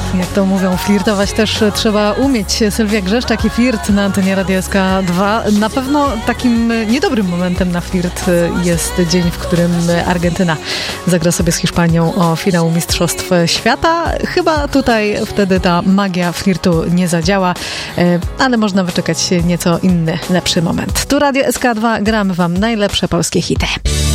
Jak to mówią, flirtować też trzeba umieć. Sylwia Grzeszczak i flirt na antenie Radia SK2. Na pewno takim niedobrym momentem na flirt jest dzień, w którym Argentyna zagra sobie z Hiszpanią o finał Mistrzostw Świata. Chyba tutaj wtedy ta magia flirtu nie zadziała, ale można wyczekać nieco inny, lepszy moment. Tu Radio SK2, gramy wam najlepsze polskie hity.